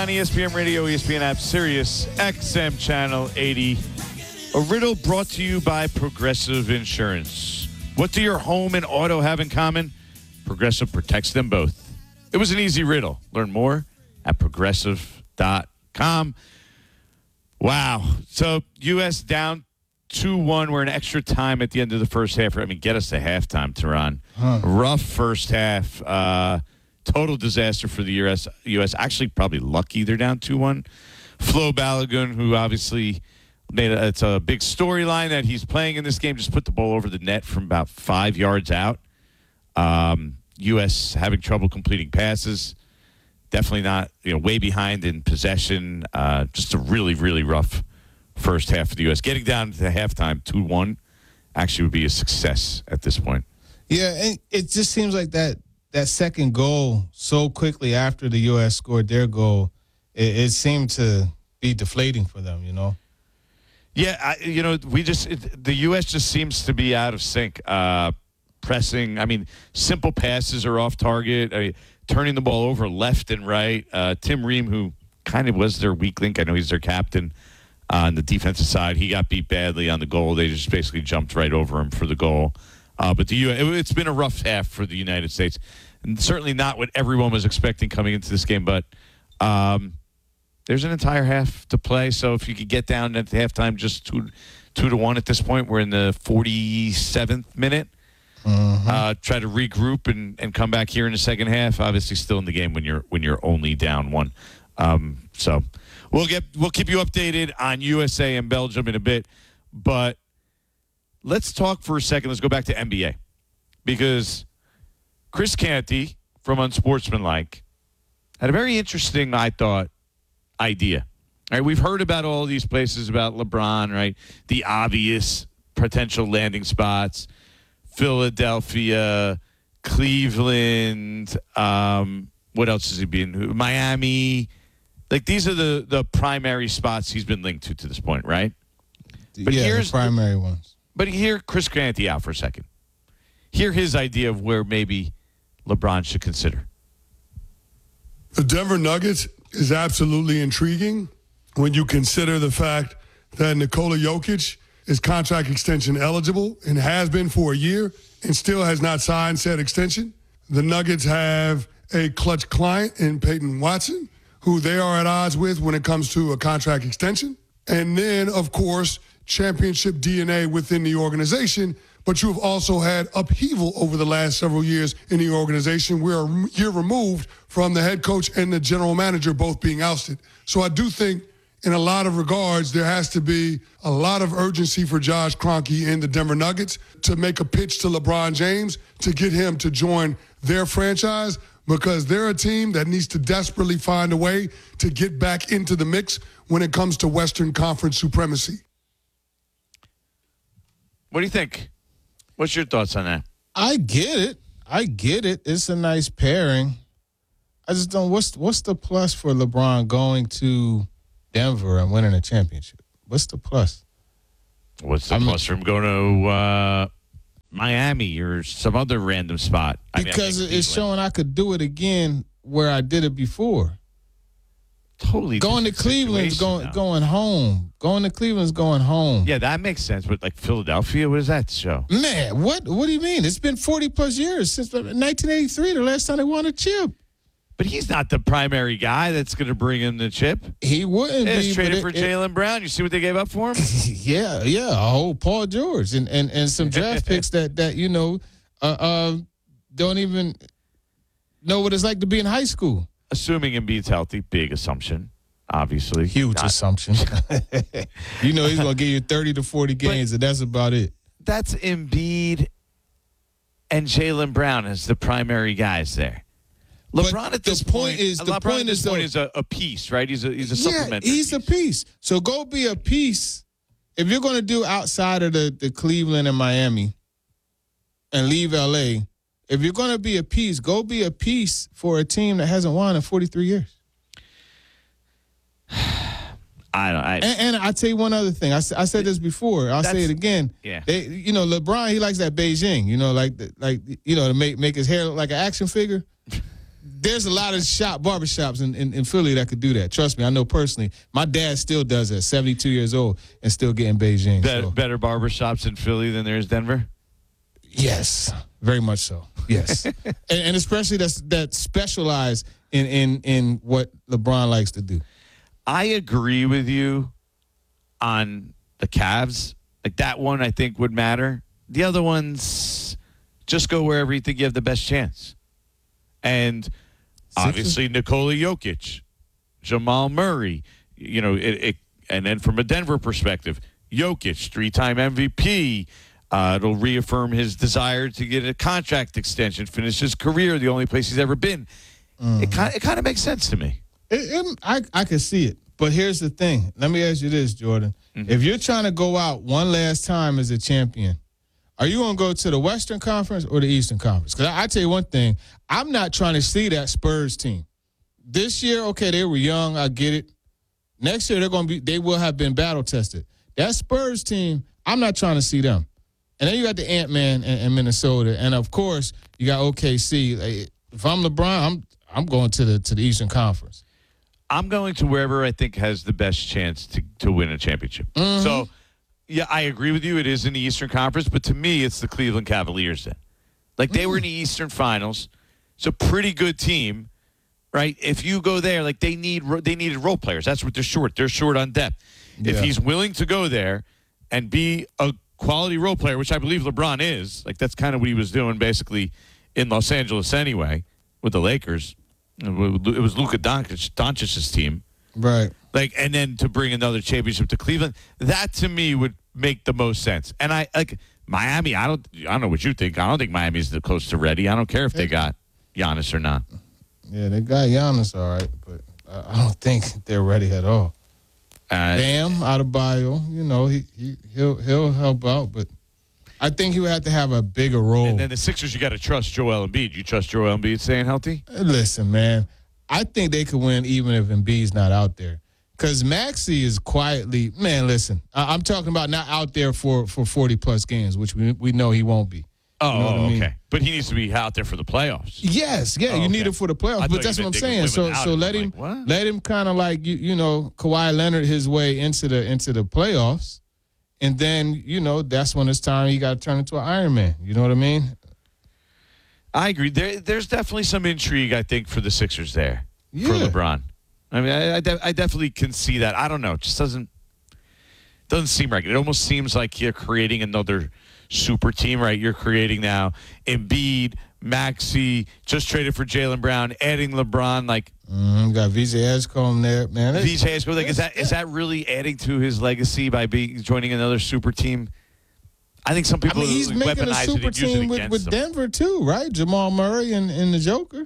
on ESPN Radio, ESPN app, Sirius XM Channel 80. A riddle brought to you by Progressive Insurance. What do your home and auto have in common? Progressive protects them both. It was an easy riddle. Learn more at progressive.com. Wow. So, U.S. down 2-1. We're in extra time at the end of the first half. I mean, get us to halftime, Tehran. Rough first half. Total disaster for the U.S. Actually, probably lucky they're down 2-1. Flo Balogun, who obviously it's a big storyline that he's playing in this game, just put the ball over the net from about 5 yards out. U.S. having trouble completing passes. Definitely not, way behind in possession. Just a really, really rough first half of the U.S. Getting down to halftime 2-1 actually would be a success at this point. Yeah, and it just seems like that second goal so quickly after the U.S. scored their goal, it seemed to be deflating for them, Yeah, the U.S. just seems to be out of sync. Pressing, simple passes are off target. Turning the ball over left and right. Tim Ream, who kind of was their weak link, I know he's their captain on the defensive side. He got beat badly on the goal. They just basically jumped right over him for the goal. But it's been a rough half for the United States, and certainly not what everyone was expecting coming into this game. But there's an entire half to play, so if you could get down at the halftime just 2-1 at this point, we're in the 47th minute. Try to regroup and come back here in the second half. Obviously, still in the game when you're only down 1. So we'll keep you updated on USA and Belgium in a bit, but. Let's talk for a second. Let's go back to NBA because Chris Canty from Unsportsmanlike had a very interesting, I thought, idea. All right, we've heard about all these places about LeBron, right? The obvious potential landing spots, Philadelphia, Cleveland. What else has he been? Miami. Like these are the primary spots he's been linked to this point, right? But here's the primary ones. But hear Chris Canty out for a second. Hear his idea of where maybe LeBron should consider. The Denver Nuggets is absolutely intriguing when you consider the fact that Nikola Jokic is contract extension eligible and has been for a year and still has not signed said extension. The Nuggets have a clutch client in Peyton Watson, who they are at odds with when it comes to a contract extension. And then, of course, championship DNA within the organization, but you have also had upheaval over the last several years in the organization. We're a year removed from the head coach and the general manager both being ousted. So I do think in a lot of regards, there has to be a lot of urgency for Josh Kroenke and the Denver Nuggets to make a pitch to LeBron James to get him to join their franchise, because they're a team that needs to desperately find a way to get back into the mix when it comes to Western Conference supremacy. What do you think? What's your thoughts on that? I get it. It's a nice pairing. I just don't. What's the plus for LeBron going to Denver and winning a championship? What's the plus? What's the plus for him going to Miami or some other random spot? Because it's showing I could do it again where I did it before. Totally going to Cleveland's going home. Going to Cleveland's going home. Yeah, that makes sense. But like Philadelphia, what does that show? Man, what do you mean? It's been 40+ years since 1983, the last time they won a chip. But he's not the primary guy that's going to bring him the chip. He wouldn't be. It's traded for Jaylen Brown. You see what they gave up for him? Yeah, a whole Paul George and some draft picks that don't even know what it's like to be in high school. Assuming Embiid's healthy, big assumption, obviously. Huge assumption. He's going to give you 30 to 40 games, and that's about it. That's Embiid and Jaylen Brown as the primary guys there. LeBron at this point is a piece, right? He's a supplementary. He's a piece. So go be a piece. If you're going to do outside of the Cleveland and Miami and leave L.A., if you're going to be a piece, go be a piece for a team that hasn't won in 43 years. And I'll tell you one other thing. I said this before. I'll say it again. Yeah. LeBron, he likes that Beijing, to make his hair look like an action figure. there's a lot of barbershops in Philly that could do that. Trust me, I know personally. My dad still does that, 72 years old, and still getting Beijing. Better barbershops in Philly than there is Denver? Yes, very much so. Yes. and especially that specialize in what LeBron likes to do. I agree with you on the Cavs. Like, that one I think would matter. The other ones, just go wherever you think you have the best chance. And obviously Nikola Jokic, Jamal Murray, and then from a Denver perspective, Jokic, 3-time MVP. It'll reaffirm his desire to get a contract extension, finish his career, the only place he's ever been. It kind of makes sense to me. I can see it. But here's the thing. Let me ask you this, Jordan. Mm-hmm. If you're trying to go out one last time as a champion, are you going to go to the Western Conference or the Eastern Conference? Because I tell you one thing, I'm not trying to see that Spurs team. This year, okay, they were young. I get it. Next year, they will have been battle tested. That Spurs team, I'm not trying to see them. And then you got the Ant-Man in Minnesota, and of course you got OKC. Like, if I'm LeBron, I'm going to the Eastern Conference. I'm going to wherever I think has the best chance to win a championship. Mm-hmm. So, yeah, I agree with you. It is in the Eastern Conference, but to me, it's the Cleveland Cavaliers then. Like, they were in the Eastern Finals. It's a pretty good team, right? If you go there, like, they needed role players. That's what they're short. They're short on depth. Yeah. If he's willing to go there and be a quality role player, which I believe LeBron is, like, that's kind of what he was doing basically in Los Angeles anyway with the Lakers. It was Luka Doncic's team. Right. Like, and then to bring another championship to Cleveland, that to me would make the most sense. And I like Miami. I don't know what you think. I don't think Miami's the close to ready. I don't care if they got Giannis or not. Yeah, they got Giannis, all right, but I don't think they're ready at all. Bam, Adebayo, he'll help out, but I think he would have to have a bigger role. And then the Sixers, you got to trust Joel Embiid. You trust Joel Embiid staying healthy? Listen, man, I think they could win even if Embiid's not out there. Because Maxey is quietly, man, listen, I'm talking about not out there for 40-plus games, which we know he won't be. Oh, you know what I mean? Okay. But he needs to be out there for the playoffs. Yes, yeah, you need it for the playoffs. But that's what I'm saying. So let him kind of like Kawhi Leonard his way into the playoffs, and then that's when it's time he got to turn into an Iron Man. You know what I mean? I agree. There's definitely some intrigue, I think, for the Sixers there for LeBron. I mean, I definitely can see that. I don't know. It just doesn't seem right. It almost seems like you're creating another super team, right? You're creating now Embiid, Maxey, just traded for Jaylen Brown, adding LeBron. Like, got VJ Edgecombe there, man. VJ Edgecombe, like, is that really adding to his legacy by joining another super team? I think some people he's making a super team with Denver too, right? Jamal Murray and the Joker.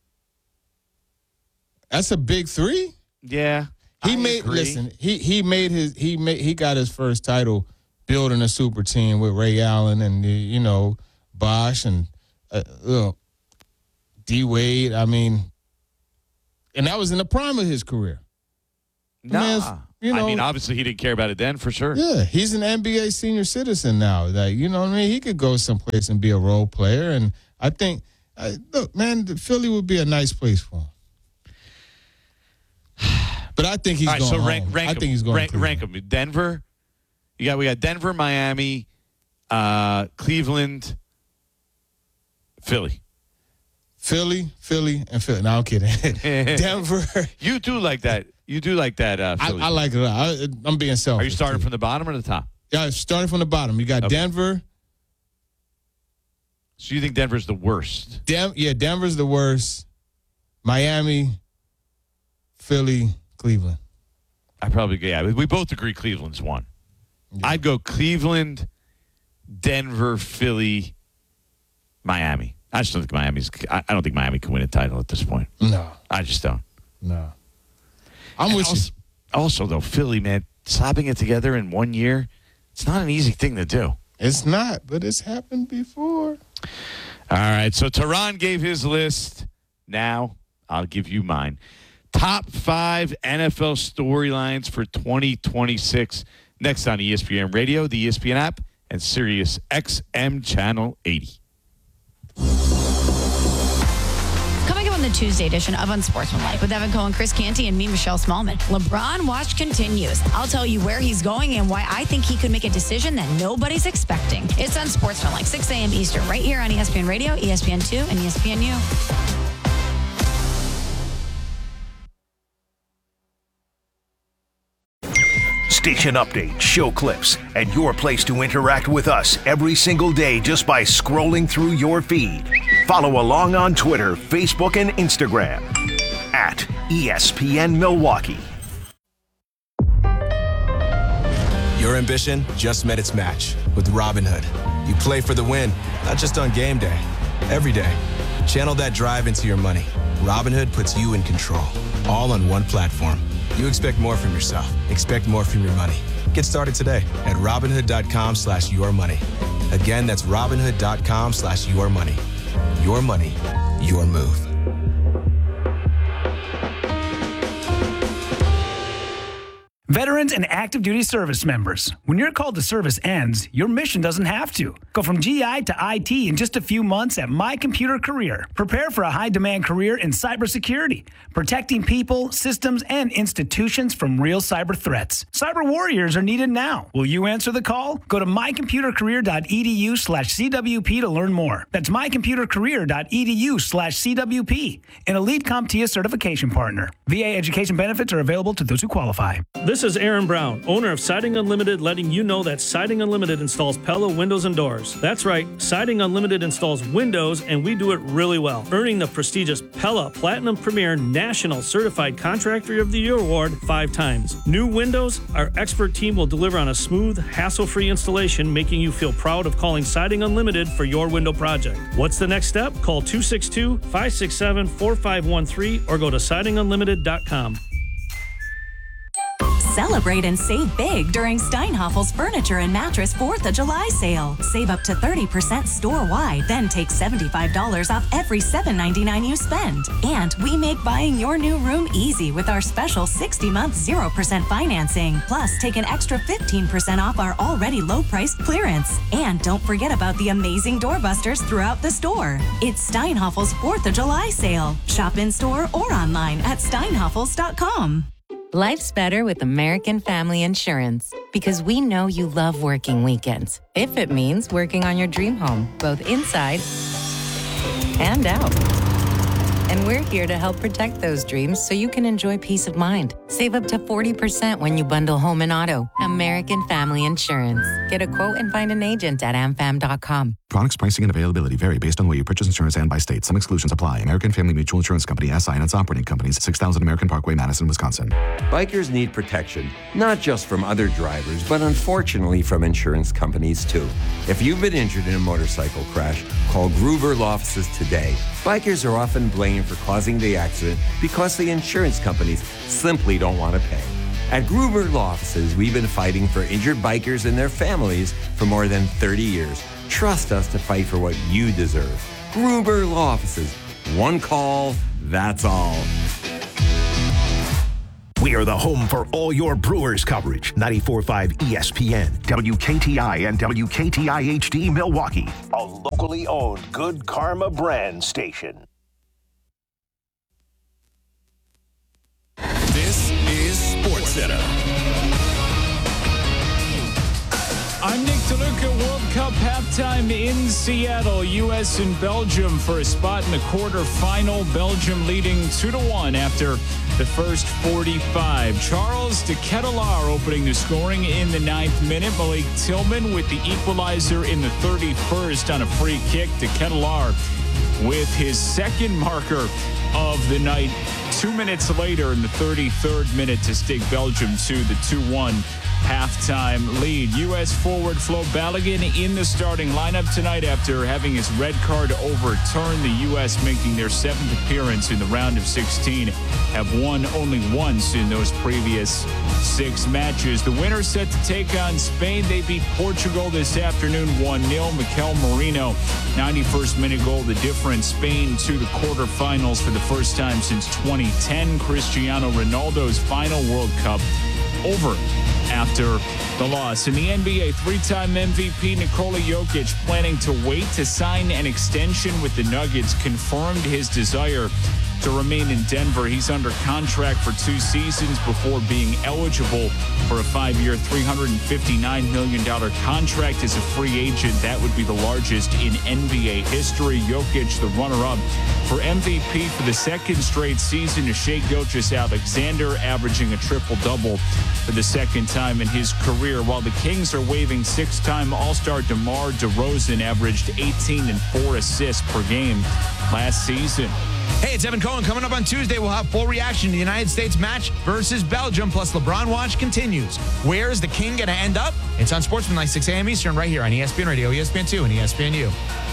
That's a big three. Yeah, he got his first title building a super team with Ray Allen and Bosh and D Wade. I mean, and that was in the prime of his career. I mean, obviously he didn't care about it then, for sure. Yeah, he's an NBA senior citizen now. Like, you know what I mean? He could go someplace and be a role player. And I think, look, man, Philly would be a nice place for him. But I think he's going home. I think he's going rank them. Denver. We got Denver, Miami, Cleveland, Philly. Philly, and Philly. No, I'm kidding. Denver. You do like that. Philly. I like it. I'm being selfish. Are you starting from the bottom or the top? Yeah, starting from the bottom. You got Denver. So you think Denver's the worst? Denver's the worst. Miami, Philly, Cleveland. We both agree Cleveland's one. Yeah. I'd go Cleveland, Denver, Philly, Miami. I just don't think I don't think Miami can win a title at this point. No. I just don't. No. I'm with you. Also, though, Philly, man, slapping it together in 1 year, it's not an easy thing to do. It's not, but it's happened before. All right, so Tehran gave his list. Now I'll give you mine. Top 5 NFL storylines for 2026. Next on ESPN Radio, the ESPN app, and Sirius XM Channel 80. Coming up on the Tuesday edition of Unsportsmanlike with Evan Cohen, Chris Canty, and me, Michelle Smallman. LeBron watch continues. I'll tell you where he's going and why I think he could make a decision that nobody's expecting. It's Unsportsmanlike, 6 a.m. Eastern, right here on ESPN Radio, ESPN2, and ESPNU. Station updates, show clips, and your place to interact with us every single day just by scrolling through your feed. Follow along on Twitter, Facebook, and Instagram at ESPN Milwaukee. Your ambition just met its match with Robinhood. You play for the win, not just on game day, every day. Channel that drive into your money. Robinhood puts you in control, all on one platform. You expect more from yourself. Expect more from your money. Get started today at Robinhood.com/yourmoney. Again, that's Robinhood.com/yourmoney. Your money, your move. Veterans and active duty service members, when your call to service ends, your mission doesn't have to. Go from GI to IT in just a few months at My Computer Career. Prepare for a high-demand career in cybersecurity, protecting people, systems, and institutions from real cyber threats. Cyber warriors are needed now. Will you answer the call? Go to mycomputercareer.edu/CWP to learn more. That's mycomputercareer.edu/CWP, an elite CompTIA certification partner. VA education benefits are available to those who qualify. This is Aaron Brown, owner of Siding Unlimited, letting you know that Siding Unlimited installs Pella windows and doors. That's right, Siding Unlimited installs windows, and we do it really well, earning the prestigious Pella Platinum Premier National Certified Contractor of the Year award 5 times. New windows, our expert team will deliver on a smooth, hassle-free installation, making you feel proud of calling Siding Unlimited for your window project. What's the next step? Call 262-567-4513 or go to sidingunlimited.com. Celebrate and save big during Steinhaffel's Furniture and Mattress 4th of July sale. Save up to 30% store-wide, then take $75 off every $7.99 you spend. And we make buying your new room easy with our special 60-month 0% financing. Plus, take an extra 15% off our already low-priced clearance. And don't forget about the amazing doorbusters throughout the store. It's Steinhaffel's 4th of July sale. Shop in-store or online at steinhaffels.com. Life's better with American Family Insurance because we know you love working weekends. If it means working on your dream home, both inside and out. And we're here to help protect those dreams so you can enjoy peace of mind. Save up to 40% when you bundle home and auto. American Family Insurance. Get a quote and find an agent at amfam.com. Products, pricing, and availability vary based on where you purchase insurance and by state. Some exclusions apply. American Family Mutual Insurance Company, SI, and its operating companies, 6000 American Parkway, Madison, Wisconsin. Bikers need protection, not just from other drivers, but unfortunately from insurance companies too. If you've been injured in a motorcycle crash, call Gruber Law Offices today. Bikers are often blamed for causing the accident because the insurance companies simply don't want to pay. At Gruber Law Offices, we've been fighting for injured bikers and their families for more than 30 years. Trust us to fight for what you deserve. Gruber Law Offices. One call, that's all. We are the home for all your Brewers coverage. 94.5 ESPN, WKTI, and WKTI HD Milwaukee. A locally owned Good Karma brand station. This is SportsCenter. I'm Nick DeLuca. World Cup halftime in Seattle. U.S. and Belgium for a spot in the quarterfinal. Belgium leading 2-1 after the first 45. Charles de Ketelaere opening the scoring in the 9th minute. Malik Tillman with the equalizer in the 31st on a free kick. De Ketelaere with his second marker of the night 2 minutes later in the 33rd minute to stake Belgium to the 2-1 halftime lead. U.S. forward Flo Balogun in the starting lineup tonight after having his red card overturned. The U.S. making their 7th appearance in the round of 16 have won only once in those previous 6 matches. The winner set to take on Spain. They beat Portugal this afternoon 1-0. Mikel Merino, 91st minute goal, the difference. Spain to the quarterfinals for the first time since 2010. Cristiano Ronaldo's final World Cup over after the loss. In the NBA, 3-time MVP Nikola Jokic planning to wait to sign an extension with the Nuggets, confirmed his desire to remain in Denver. He's under contract for 2 seasons before being eligible for a 5-year, $359 million contract as a free agent. That would be the largest in NBA history. Jokic, the runner-up for MVP for the second straight season, is Shai Gilgeous-Alexander, averaging a triple-double for the second time in his career. While the Kings are waiving 6-time All-Star DeMar DeRozan, averaged 18 and 4 assists per game last season. Hey, it's Evan Cohen. Coming up on Tuesday, we'll have full reaction to the United States match versus Belgium, plus LeBron Watch continues. Where is the King going to end up? It's on Sportsmanlike, 6 a.m. Eastern, right here on ESPN Radio, ESPN2, and ESPNU.